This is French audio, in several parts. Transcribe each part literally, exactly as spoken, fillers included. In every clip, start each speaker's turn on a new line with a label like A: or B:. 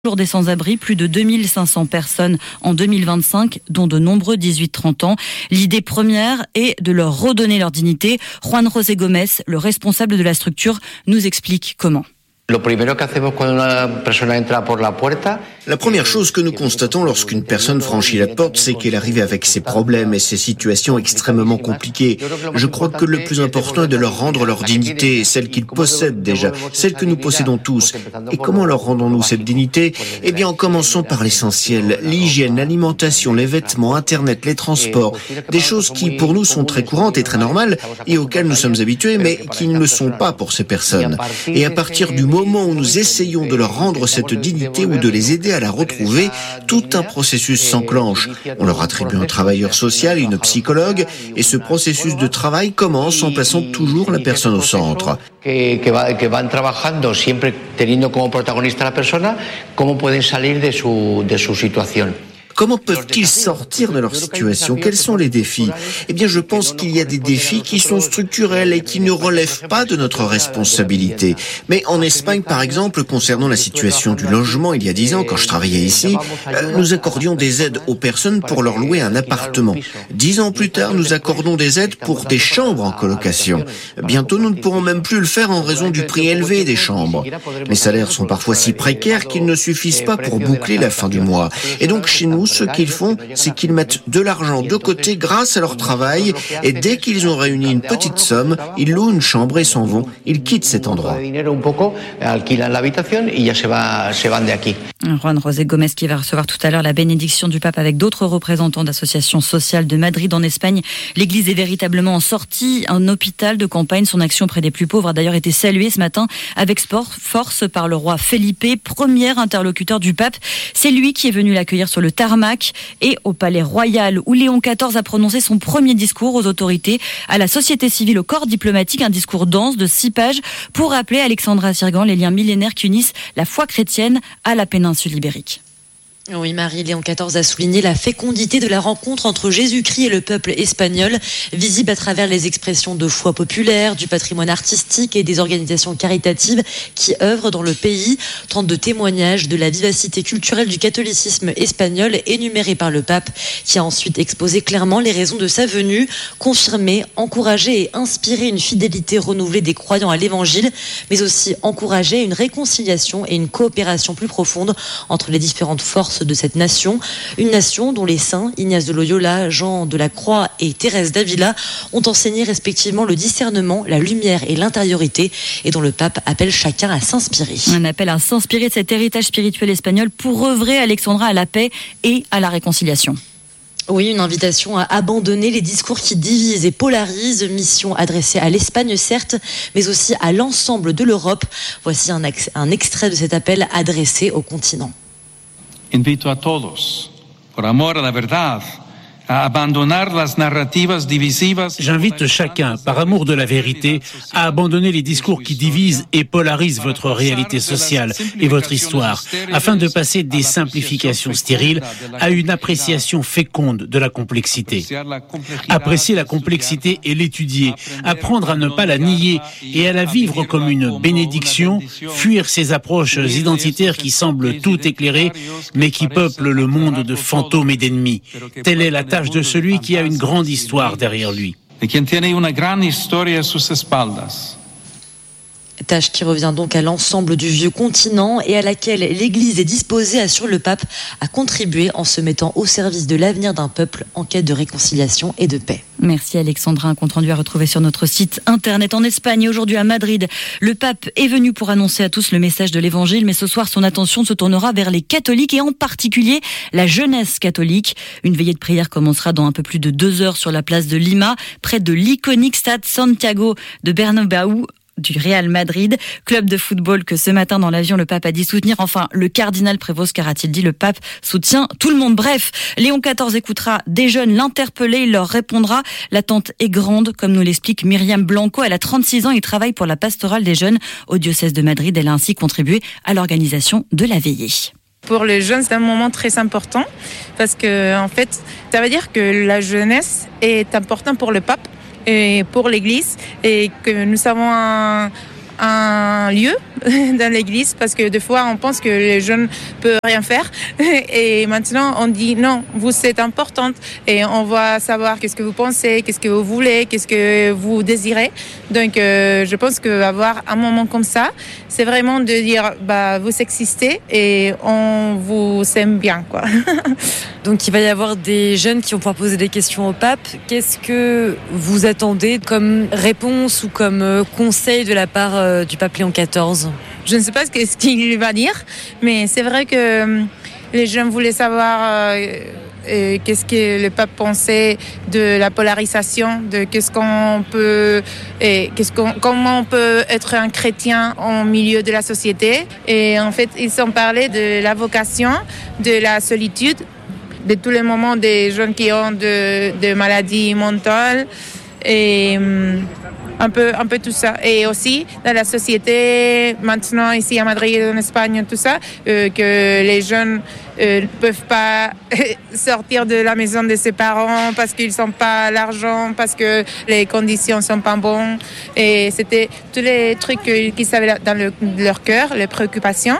A: Jour des sans-abri, plus de deux mille cinq cents personnes en deux mille vingt-cinq, dont de nombreux dix-huit trente ans. L'idée première est de leur redonner leur dignité. Juan José Gómez, le responsable de la structure, nous explique comment.
B: La première chose que nous constatons lorsqu'une personne franchit la porte, c'est qu'elle arrive avec ses problèmes et ses situations extrêmement compliquées. Je crois que le plus important est de leur rendre leur dignité, celle qu'ils possèdent déjà, celle que nous possédons tous. Et comment leur rendons-nous cette dignité ? Eh bien, en commençant par l'essentiel, l'hygiène, l'alimentation, les vêtements, Internet, les transports, des choses qui pour nous sont très courantes et très normales et auxquelles nous sommes habitués, mais qui ne le sont pas pour ces personnes. Et à partir du moment Au moment où nous essayons de leur rendre cette dignité ou de les aider à la retrouver, tout un processus s'enclenche. On leur attribue un travailleur social et une psychologue, et ce processus de travail commence en plaçant toujours la personne au centre.
C: que van trabajando siempre teniendo como protagonista la persona, cómo pueden salir de su de su situación.
B: Comment peuvent-ils sortir de leur situation ? Quels sont les défis ? Eh bien, je pense qu'il y a des défis qui sont structurels et qui ne relèvent pas de notre responsabilité. Mais en Espagne, par exemple, concernant la situation du logement, il y a dix ans, quand je travaillais ici, nous accordions des aides aux personnes pour leur louer un appartement. Dix ans plus tard, nous accordons des aides pour des chambres en colocation. Bientôt, nous ne pourrons même plus le faire en raison du prix élevé des chambres. Les salaires sont parfois si précaires qu'ils ne suffisent pas pour boucler la fin du mois. Et donc, chez nous, ce qu'ils font, c'est qu'ils mettent de l'argent de côté grâce à leur travail et dès qu'ils ont réuni une petite somme, ils louent une chambre et s'en vont. Ils quittent cet endroit.
A: Juan José Gómez qui va recevoir tout à l'heure la bénédiction du pape avec d'autres représentants d'associations sociales de Madrid en Espagne. L'église est véritablement en sortie, un hôpital de campagne. Son action auprès des plus pauvres a d'ailleurs été saluée ce matin avec sport, force par le roi Felipe, premier interlocuteur du pape. C'est lui qui est venu l'accueillir sur le tarmac et au Palais Royal où Léon quatorze a prononcé son premier discours aux autorités, à la société civile, au corps diplomatique, un discours dense de six pages pour rappeler Alexandra Sirgan les liens millénaires qui unissent la foi chrétienne à la péninsule ibérique.
D: Oui, Marie, Léon quatorze a souligné la fécondité de la rencontre entre Jésus-Christ et le peuple espagnol, visible à travers les expressions de foi populaire, du patrimoine artistique et des organisations caritatives qui œuvrent dans le pays. trente-deux témoignages de la vivacité culturelle du catholicisme espagnol énumérés par le pape, qui a ensuite exposé clairement les raisons de sa venue, confirmé, encouragé et inspiré une fidélité renouvelée des croyants à l'évangile, mais aussi encouragé une réconciliation et une coopération plus profonde entre les différentes forces de cette nation, une nation dont les saints Ignace de Loyola, Jean de la Croix et Thérèse d'Avila ont enseigné respectivement le discernement, la lumière et l'intériorité, et dont le pape appelle chacun à s'inspirer.
A: Un appel à s'inspirer de cet héritage spirituel espagnol pour œuvrer, Alexandra, à la paix et à la réconciliation.
D: Oui, une invitation à abandonner les discours qui divisent et polarisent, mission adressée à l'Espagne certes, mais aussi à l'ensemble de l'Europe. Voici un, ex- un extrait de cet appel adressé au continent.
E: Invito a todos, por amor a la verdad, a abandonar las narrativas divisivas.
F: J'invite chacun, par amour de la vérité, à abandonner les discours qui divisent et polarisent votre réalité sociale et votre histoire, afin de passer des simplifications stériles à une appréciation féconde de la complexité. Apprécier la complexité et l'étudier, apprendre à ne pas la nier et à la vivre comme une bénédiction, fuir ces approches identitaires qui semblent tout éclairer, mais qui peuplent le monde de fantômes et d'ennemis. Telle est la tâche de celui qui a une grande histoire derrière lui.
D: Tâche qui revient donc à l'ensemble du vieux continent et à laquelle l'Église est disposée, assure le pape, à contribuer en se mettant au service de l'avenir d'un peuple en quête de réconciliation et de paix.
A: Merci Alexandra, un compte rendu à retrouver sur notre site internet. En Espagne, aujourd'hui à Madrid, le pape est venu pour annoncer à tous le message de l'évangile, mais ce soir son attention se tournera vers les catholiques et en particulier la jeunesse catholique. Une veillée de prière commencera dans un peu plus de deux heures sur la place de Lima, près de l'iconique stade Santiago de Bernabéu, du Real Madrid, club de football que ce matin dans l'avion le pape a dit soutenir. Enfin, le cardinal Prévost, qu'a-t-il dit, le pape soutient tout le monde. Bref, Léon quatorze écoutera des jeunes l'interpeller, il leur répondra. L'attente est grande, comme nous l'explique Myriam Blanco. Elle a trente-six ans et travaille pour la pastorale des jeunes au diocèse de Madrid. Elle a ainsi contribué à l'organisation de la veillée.
G: Pour les jeunes, c'est un moment très important parce que, en fait, ça veut dire que la jeunesse est importante pour le pape et pour l'Église et que nous avons un, un lieu dans l'église parce que des fois on pense que les jeunes peuvent rien faire et maintenant on dit non, vous êtes importante et on va savoir qu'est-ce que vous pensez, qu'est-ce que vous voulez, qu'est-ce que vous désirez. Donc euh, je pense qu'avoir un moment comme ça, c'est vraiment de dire bah vous existez et on vous aime bien quoi.
D: Donc il va y avoir des jeunes qui vont pouvoir poser des questions au pape. Qu'est-ce que vous attendez comme réponse ou comme conseil de la part euh, du pape Léon quatorze ?
G: Je ne sais pas ce qu'il va dire, mais c'est vrai que les jeunes voulaient savoir euh, euh, qu'est-ce que le pape pensait de la polarisation, de qu'est-ce qu'on peut, et qu'est-ce qu'on, comment on peut être un chrétien au milieu de la société. Et en fait, ils ont parlé de la vocation, de la solitude, de tous les moments des jeunes qui ont de, de maladies mentales et un peu, un peu tout ça. Et aussi dans la société, maintenant ici à Madrid, en Espagne, tout ça, euh, que les jeunes ne euh, peuvent pas sortir de la maison de ses parents parce qu'ils n'ont pas l'argent, parce que les conditions ne sont pas bonnes. Et c'était tous les trucs qu'ils avaient dans le, leur cœur, les préoccupations.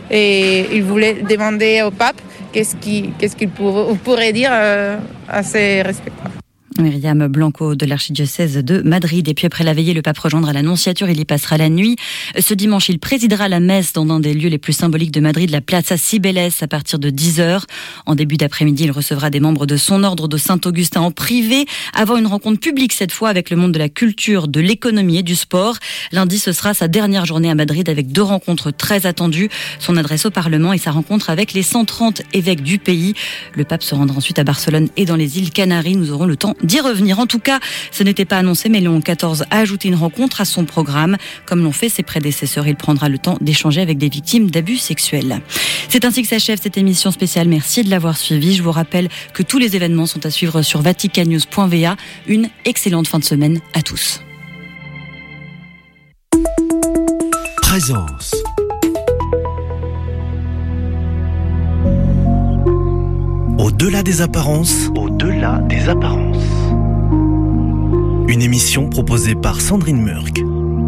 G: Et ils voulaient demander au pape qu'est-ce qu'il, qu'est-ce qu'il pour, pourrait dire euh, à ces respectables.
A: Myriam Blanco de l'archidiocèse de Madrid. Et puis après la veillée, le pape rejoindra l'Annonciature, il y passera la nuit. Ce dimanche, il présidera la messe dans un des lieux les plus symboliques de Madrid, la Plaza Cibeles, à partir de dix heures. En début d'après-midi, il recevra des membres de son ordre de Saint-Augustin en privé, avant une rencontre publique cette fois avec le monde de la culture, de l'économie et du sport. Lundi, ce sera sa dernière journée à Madrid avec deux rencontres très attendues. Son adresse au Parlement et sa rencontre avec les cent trente évêques du pays. Le pape se rendra ensuite à Barcelone et dans les îles Canaries. Nous aurons le temps d'y revenir. En tout cas, ce n'était pas annoncé, mais Léon quatorze a ajouté une rencontre à son programme. Comme l'ont fait ses prédécesseurs, il prendra le temps d'échanger avec des victimes d'abus sexuels. C'est ainsi que s'achève cette émission spéciale. Merci de l'avoir suivi. Je vous rappelle que tous les événements sont à suivre sur vatican news point v a. Une excellente fin de semaine à tous.
H: Présence. Au-delà des apparences. Au-delà des apparences. Une émission proposée par Sandrine Murk.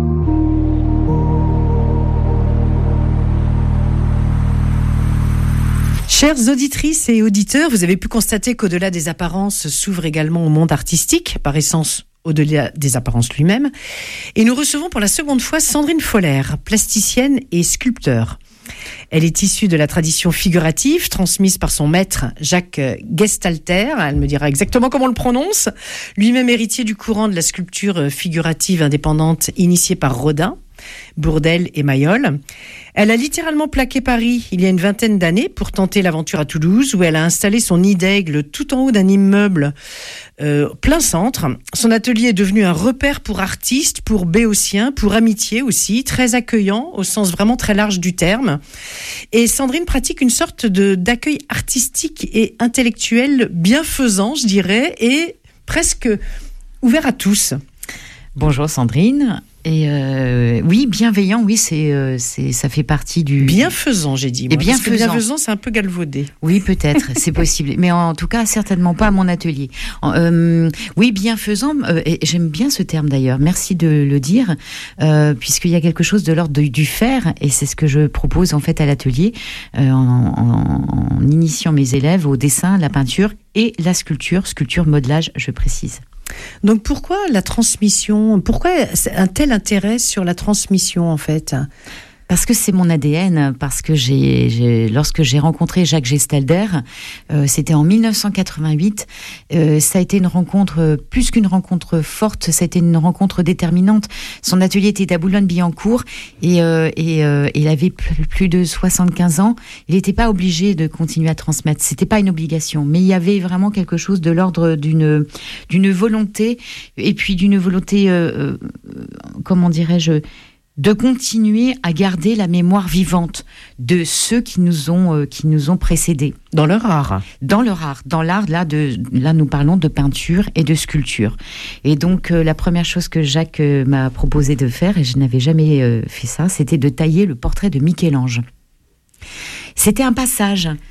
I: Chères auditrices et auditeurs, vous avez pu constater qu'au-delà des apparences s'ouvre également au monde artistique, par essence au-delà des apparences lui-même. Et nous recevons pour la seconde fois Sandrine Foller, plasticienne et sculpteur. Elle est issue de la tradition figurative transmise par son maître Jacques Gestalter. Elle me dira exactement comment on le prononce. Lui-même héritier du courant de la sculpture figurative indépendante initiée par Rodin, Bourdelle et Mayol. Elle a littéralement plaqué Paris il y a une vingtaine d'années pour tenter l'aventure à Toulouse, où elle a installé son nid d'aigle tout en haut d'un immeuble euh, plein centre. Son atelier est devenu un repère pour artistes, pour béotiens, pour amitié aussi, très accueillant au sens vraiment très large du terme. Et Sandrine pratique une sorte de, d'accueil artistique et intellectuel bienfaisant, je dirais, et presque ouvert à tous.
J: Bonjour Sandrine. Et euh, oui, bienveillant, oui, c'est, euh, c'est, ça fait partie du...
I: Bienfaisant, j'ai dit. Moi,
J: et bienfaisant.
I: Parce que bienfaisant, c'est un peu galvaudé.
J: Oui, peut-être, c'est possible. Mais en tout cas, certainement pas à mon atelier. Euh, oui, bienfaisant, euh, et j'aime bien ce terme d'ailleurs, merci de le dire, euh, puisqu'il y a quelque chose de l'ordre de, du faire, et c'est ce que je propose en fait à l'atelier, euh, en, en, en initiant mes élèves au dessin, la peinture et la sculpture, sculpture, modelage, je précise.
I: Donc pourquoi la transmission, pourquoi un tel intérêt sur la transmission en fait ?
J: Parce que c'est mon A D N, parce que j'ai, j'ai lorsque j'ai rencontré Jacques Gestalter, euh, c'était en dix-neuf cent quatre-vingt-huit, euh, ça a été une rencontre, plus qu'une rencontre forte, ça a été une rencontre déterminante. Son atelier était à Boulogne-Billancourt et, euh, et euh, il avait plus de soixante-quinze ans. Il n'était pas obligé de continuer à transmettre, c'était pas une obligation, mais il y avait vraiment quelque chose de l'ordre d'une, d'une volonté, et puis d'une volonté, euh, euh, comment dirais-je, de continuer à garder la mémoire vivante de ceux qui nous ont euh, qui nous ont précédés
I: dans leur art.
J: Dans leur art, dans l'art là de là nous parlons de peinture et de sculpture. Et donc euh, la première chose que Jacques euh, m'a proposé de faire, et je n'avais jamais euh, fait ça, c'était de tailler le portrait de Michel-Ange. C'était un passage.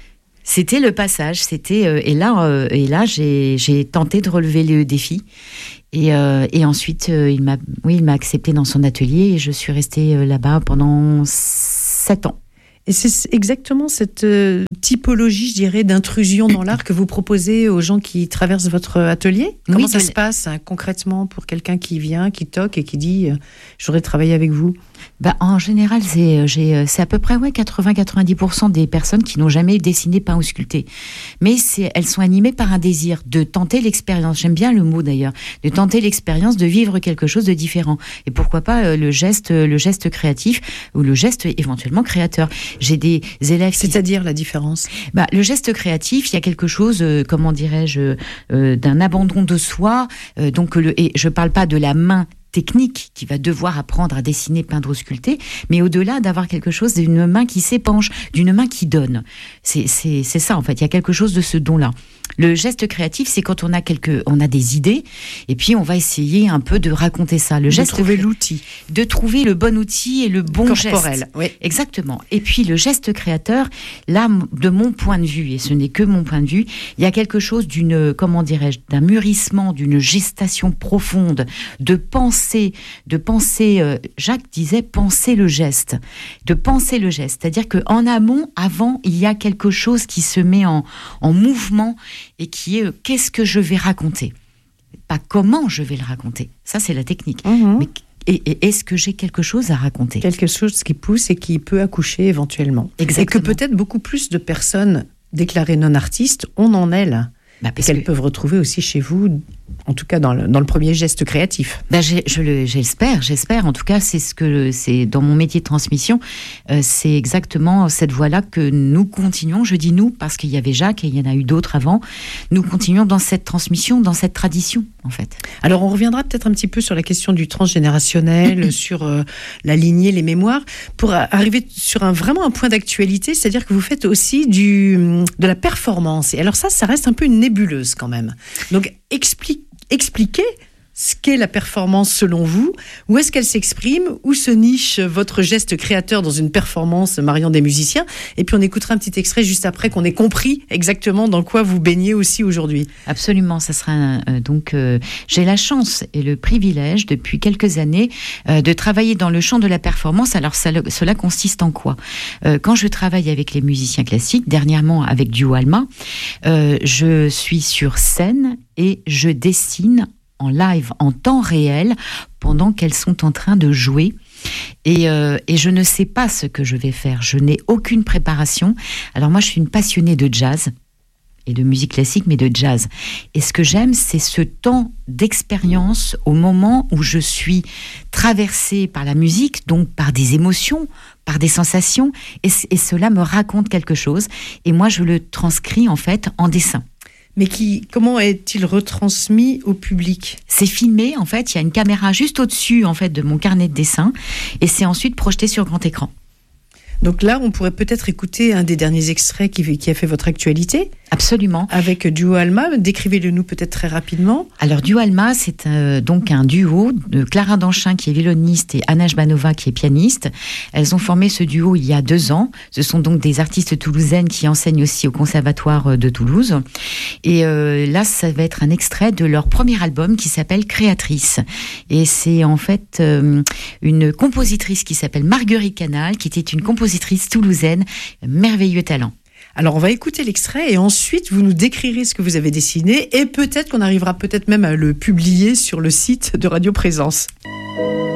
J: C'était le passage. C'était euh, et là, euh, et là, j'ai, j'ai tenté de relever le défi. Et, euh, et ensuite, euh, il m'a, oui, il m'a accepté dans son atelier et je suis restée euh, là-bas pendant sept ans.
I: Et c'est exactement cette euh, typologie, je dirais, d'intrusion dans l'art que vous proposez aux gens qui traversent votre atelier ? Comment
J: Oui,
I: ça
J: de...
I: se passe hein, concrètement pour quelqu'un qui vient, qui toque et qui dit euh, « je voudrais travailler avec vous » ?
J: Bah, en général, c'est, j'ai, c'est à peu près ouais, quatre-vingts à quatre-vingt-dix pour cent des personnes qui n'ont jamais dessiné, peint ou sculpté. Mais c'est, elles sont animées par un désir de tenter l'expérience. J'aime bien le mot d'ailleurs. De tenter l'expérience, de vivre quelque chose de différent. Et pourquoi pas euh, le geste, le geste créatif ou le geste éventuellement créateur. J'ai des élèves...
I: C'est-à-dire qui... la différence ?
J: Bah, le geste créatif, il y a quelque chose, euh, comment dirais-je, euh, d'un abandon de soi. Euh, donc le, et je ne parle pas de la main technique qui va devoir apprendre à dessiner, peindre ou sculpter, mais au-delà d'avoir quelque chose d'une main qui s'épanche, d'une main qui donne. C'est, c'est, c'est ça en fait, il y a quelque chose de ce don-là. Le geste créatif, c'est quand on a quelques, on a des idées, et puis on va essayer un peu de raconter ça. Le geste
I: de trouver
J: cré...
I: l'outil.
J: De trouver le bon outil et le bon
I: corporel,
J: geste.
I: Oui.
J: Exactement. Et puis le geste créateur, là, de mon point de vue, et ce n'est que mon point de vue, il y a quelque chose d'une, comment dirais-je, d'un mûrissement, d'une gestation profonde, de penser, de penser, euh, Jacques disait penser le geste, de penser le geste. C'est-à-dire qu'en amont, avant, il y a quelque chose qui se met en, en mouvement et qui est euh, qu'est-ce que je vais raconter ? Pas comment je vais le raconter. Ça, c'est la technique.
I: Mmh.
J: Mais et, et est-ce que j'ai quelque chose à raconter ?
I: Quelque chose qui pousse et qui peut accoucher éventuellement.
J: Exactement.
I: Et que peut-être beaucoup plus de personnes déclarées non-artistes ont en elles.
J: Bah
I: et qu'elles que... peuvent retrouver aussi chez vous, en tout cas dans le, dans le premier geste créatif.
J: Bah j'ai, je le, j'espère, j'espère. En tout cas, c'est ce que c'est dans mon métier de transmission. Euh, c'est exactement cette voie-là que nous continuons. Je dis nous parce qu'il y avait Jacques et il y en a eu d'autres avant. Nous continuons dans cette transmission, dans cette tradition, en fait.
I: Alors, on reviendra peut-être un petit peu sur la question du transgénérationnel, sur euh, la lignée, les mémoires, pour arriver sur un vraiment un point d'actualité, c'est-à-dire que vous faites aussi du de la performance. Et alors ça, ça reste un peu une nébuleuse quand même. Donc, explique, expliquez ce qu'est la performance selon vous, où est-ce qu'elle s'exprime, où se niche votre geste créateur dans une performance mariant des musiciens, et puis on écoutera un petit extrait juste après qu'on ait compris exactement dans quoi vous baignez aussi aujourd'hui.
J: Absolument, ça sera euh, donc euh, j'ai la chance et le privilège depuis quelques années euh, de travailler dans le champ de la performance. Alors ça, cela consiste en quoi ? euh, Quand je travaille avec les musiciens classiques, dernièrement avec Duo Alma, euh, je suis sur scène et je dessine en live, en temps réel, pendant qu'elles sont en train de jouer. Et, euh, et je ne sais pas ce que je vais faire. Je n'ai aucune préparation. Alors moi, je suis une passionnée de jazz et de musique classique, mais de jazz. Et ce que j'aime, c'est ce temps d'expérience au moment où je suis traversée par la musique, donc par des émotions, par des sensations, et, et cela me raconte quelque chose. Et moi, je le transcris en fait en dessin.
I: Mais qui, comment est-il retransmis au public ?
J: C'est filmé, en fait, il y a une caméra juste au-dessus en fait, de mon carnet de dessin, et c'est ensuite projeté sur grand écran.
I: Donc là, on pourrait peut-être écouter un des derniers extraits qui, qui a fait votre actualité.
J: Absolument.
I: Avec Duo Alma, décrivez-le nous peut-être très rapidement.
J: Alors Duo Alma, c'est euh, donc un duo de Clara Danchin qui est violoniste et Anna Jbanova qui est pianiste. Elles ont formé ce duo il y a deux ans. Ce sont donc des artistes toulousaines qui enseignent aussi au Conservatoire de Toulouse. Et euh, là, ça va être un extrait de leur premier album qui s'appelle Créatrice. Et c'est en fait euh, une compositrice qui s'appelle Marguerite Canal, qui était une compositrice toulousaine, merveilleux talent.
I: Alors, on va écouter l'extrait et ensuite, vous nous décrirez ce que vous avez dessiné et peut-être qu'on arrivera peut-être même à le publier sur le site de Radio Présence.